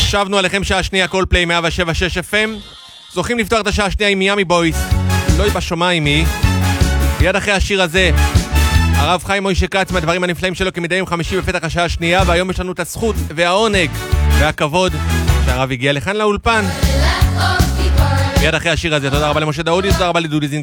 שבנו עליכם שעה שנייה קולפליי 107.6 FM. זוכים לפתוח את השעה השנייה עם מיאמי בויס, לא יבא שומעים מי. מיד אחרי השיר הזה הרב חיים מוישה כץ מהדברים הנפלאים שלו כמדי יום חמישי בפתח השעה השנייה, והיום יש לנו את הזכות והעונג והכבוד שהרב הגיע לכאן לאולפן. מיד אחרי השיר הזה, תודה רבה למשה דאודי, תודה רבה לדודי זינגר